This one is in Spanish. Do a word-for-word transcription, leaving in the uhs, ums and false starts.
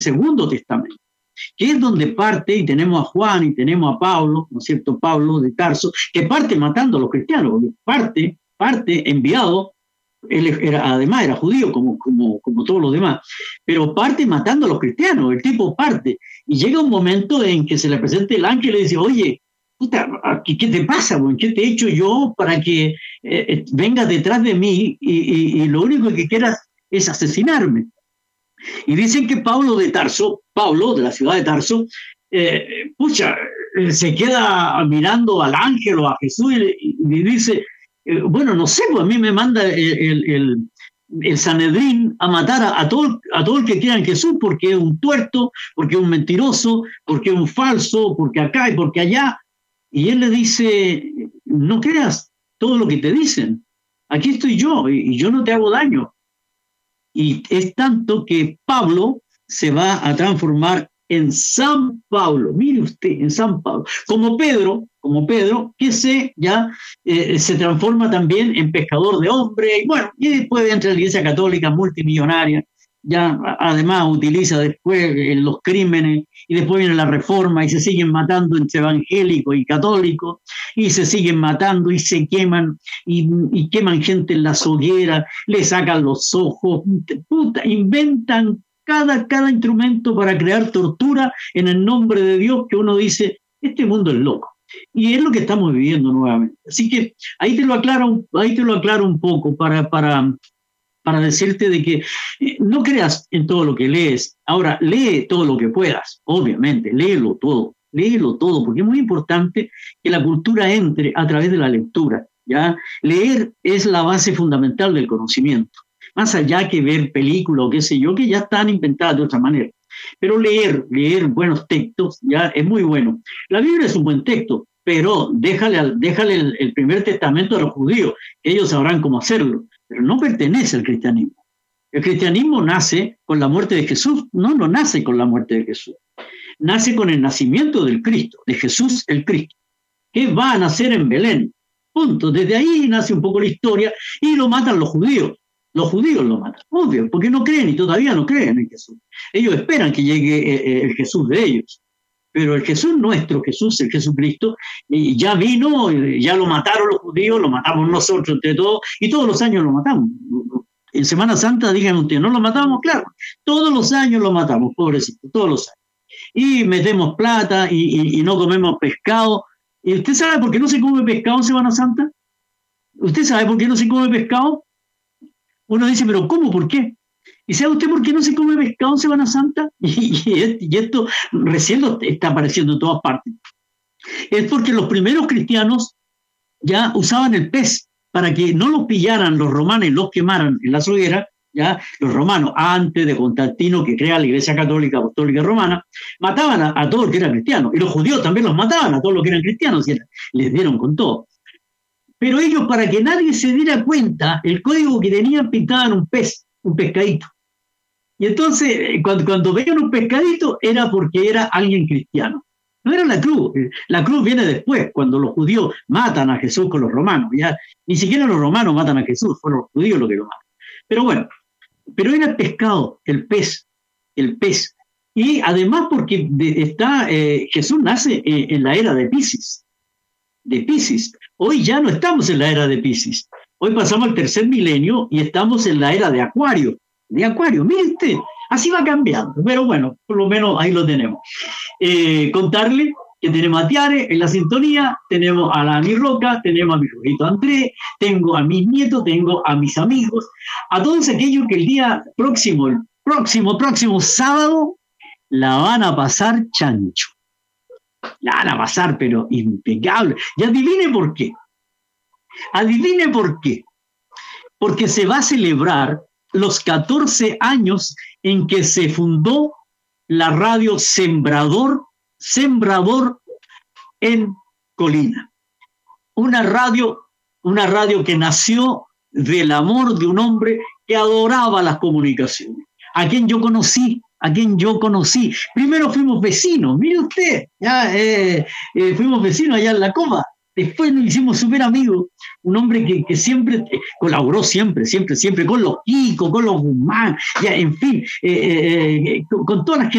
Segundo Testamento, que es donde parte, y tenemos a Juan y tenemos a Pablo, ¿no es cierto?, Pablo de Tarso, que parte matando a los cristianos, parte, parte enviado, él era, además era judío como, como, como todos los demás, pero parte matando a los cristianos, el tipo parte, y llega un momento en que se le presenta el ángel y le dice, oye, puta, ¿qué, qué te pasa? Bro? ¿Qué te he hecho yo para que eh, vengas detrás de mí y, y, y lo único que quieras es asesinarme? Y dicen que Pablo de Tarso, Pablo de la ciudad de Tarso, eh, pucha, eh, se queda mirando al ángel o a Jesús y, y dice, eh, bueno, no sé, pues a mí me manda el, el, el, el Sanedrín a matar a, a, todo, a todo el que quiera en Jesús porque es un tuerto, porque es un mentiroso, porque es un falso, porque acá y porque allá. Y él le dice, no creas todo lo que te dicen, aquí estoy yo y, y yo no te hago daño. Y es tanto que Pablo se va a transformar en San Pablo, mire usted, en San Pablo, como Pedro, como Pedro, que se ya eh, se transforma también en pescador de hombres, y bueno, y después entra a la Iglesia Católica multimillonaria, ya además utiliza después eh, los crímenes, y después viene la Reforma, y se siguen matando entre evangélicos y católicos, y se siguen matando, y se queman, y, y queman gente en las hogueras, le sacan los ojos, puta, inventan cada, cada instrumento para crear tortura en el nombre de Dios, que uno dice, este mundo es loco. Y es lo que estamos viviendo nuevamente. Así que ahí te lo aclaro, ahí te lo aclaro un poco para, para, para decirte de que eh, no creas en todo lo que lees. Ahora, lee todo lo que puedas, obviamente, léelo todo, léelo todo, porque es muy importante que la cultura entre a través de la lectura. ¿Ya? Leer es la base fundamental del conocimiento, más allá que ver películas o qué sé yo, que ya están inventadas de otra manera. Pero leer, leer buenos textos, ya es muy bueno. La Biblia es un buen texto, pero déjale, déjale el, el primer testamento a los judíos, ellos sabrán cómo hacerlo, pero no pertenece al cristianismo. El cristianismo nace con la muerte de Jesús, no, no nace con la muerte de Jesús, nace con el nacimiento del Cristo, de Jesús el Cristo, que va a nacer en Belén. Punto. Desde ahí nace un poco la historia y lo matan los judíos. Los judíos lo matan, obvio, porque no creen y todavía no creen en Jesús. Ellos esperan que llegue eh, el Jesús de ellos. Pero el Jesús nuestro, Jesús, el Jesucristo, eh, ya vino, eh, ya lo mataron los judíos, lo matamos nosotros entre todos, y todos los años lo matamos. En Semana Santa, díganme ustedes, ¿no lo matamos? Claro, todos los años lo matamos, pobrecito, todos los años. Y metemos plata y, y, y no comemos pescado. ¿Y usted sabe por qué no se come pescado en Semana Santa? ¿Usted sabe por qué no se come pescado? Uno dice, pero ¿cómo? ¿Por qué? ¿Y sabe usted por qué no se come pescado en Semana Santa? Y, y esto recién lo está apareciendo en todas partes. Es porque los primeros cristianos ya usaban el pez para que no los pillaran los romanos y los quemaran en las hogueras. Ya los romanos, antes de Constantino, que crea la Iglesia Católica Apostólica Romana, mataban a, a todo lo que era cristiano. Y los judíos también los mataban a todos los que eran cristianos, y les dieron con todo. Pero ellos, para que nadie se diera cuenta, el código que tenían pintaban un pez, un pescadito. Y entonces, cuando, cuando veían un pescadito, era porque era alguien cristiano. No era la cruz. La cruz viene después, cuando los judíos matan a Jesús con los romanos. Ya, ni siquiera los romanos matan a Jesús, fueron los judíos los que lo matan. Pero bueno, pero era el pescado, el pez, el pez. Y además porque de, está, eh, Jesús nace eh, en la era de Piscis. De Piscis. Hoy ya no estamos en la era de Piscis. Hoy pasamos al tercer milenio y estamos en la era de Acuario. De Acuario, mire usted, así va cambiando. Pero bueno, por lo menos ahí lo tenemos. Eh, contarle que tenemos a Tiare en la sintonía, tenemos a la Ani Roca, tenemos a mi hijito Andrés, tengo a mis nietos, tengo a mis amigos, a todos aquellos que el día próximo, el próximo, próximo sábado, la van a pasar chancho. La van a pasar, pero impecable. Y adivine por qué. Adivine por qué. Porque se va a celebrar los catorce años en que se fundó la radio Sembrador, Sembrador en Colina. Una radio, una radio que nació del amor de un hombre que adoraba las comunicaciones, a quien yo conocí, a quien yo conocí. Primero fuimos vecinos, mire usted, ya eh, eh, fuimos vecinos allá en La Cova, Después nos hicimos súper amigos, un hombre que, que siempre colaboró, siempre, siempre, siempre, con los Kiko, con los Guzmán, ya, en fin, eh, eh, con, con todas las